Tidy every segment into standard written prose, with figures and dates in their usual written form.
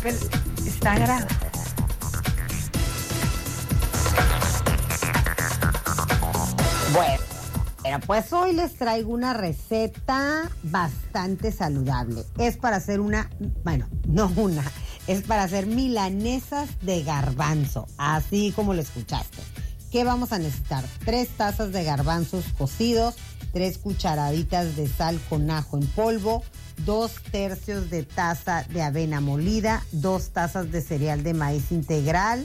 Pero está grave. Bueno, pues hoy les traigo una receta bastante saludable. Es para hacer es para hacer milanesas de garbanzo, así como lo escuchaste. ¿Qué vamos a necesitar? 3 tazas de garbanzos cocidos, 3 cucharaditas de sal con ajo en polvo, 2/3 de taza de avena molida, 2 tazas de cereal de maíz integral,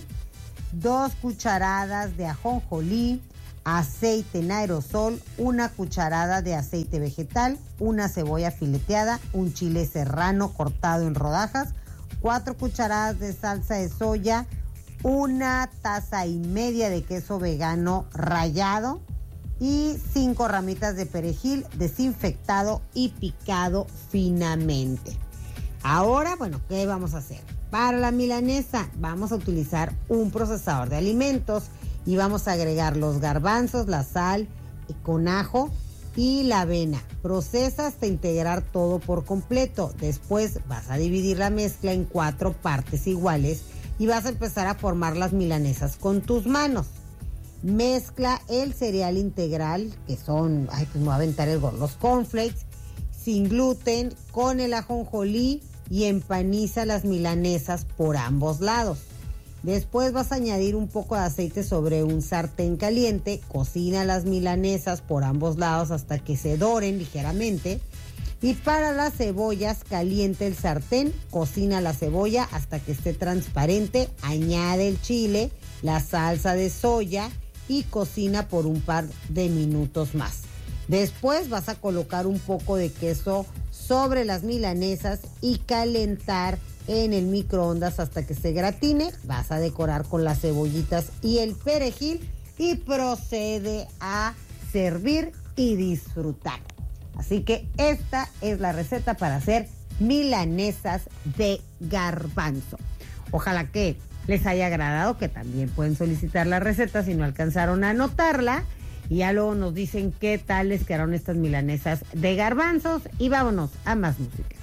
2 cucharadas de ajonjolí, aceite en aerosol, 1 cucharada de aceite vegetal, 1 cebolla fileteada, un chile serrano cortado en rodajas, 4 cucharadas de salsa de soya, 1 taza y media de queso vegano rallado y 5 ramitas de perejil desinfectado y picado finamente. Ahora, bueno, ¿qué vamos a hacer? Para la milanesa vamos a utilizar un procesador de alimentos y vamos a agregar los garbanzos, la sal con ajo y la avena. Procesa hasta integrar todo por completo. Después vas a dividir la mezcla en 4 partes iguales y vas a empezar a formar las milanesas con tus manos. Mezcla el cereal integral, que son, pues me voy a aventar los cornflakes, sin gluten, con el ajonjolí y empaniza las milanesas por ambos lados. Después vas a añadir un poco de aceite sobre un sartén caliente, cocina las milanesas por ambos lados hasta que se doren ligeramente. Y para las cebollas, caliente el sartén, cocina la cebolla hasta que esté transparente, añade el chile, la salsa de soya y cocina por un par de minutos más. Después vas a colocar un poco de queso sobre las milanesas y calentar en el microondas hasta que se gratine. Vas a decorar con las cebollitas y el perejil y procede a servir y disfrutar. Así que esta es la receta para hacer milanesas de garbanzo. Ojalá que les haya agradado, que también pueden solicitar la receta si no alcanzaron a anotarla. Y ya luego nos dicen qué tal les quedaron estas milanesas de garbanzos. Y vámonos a más música.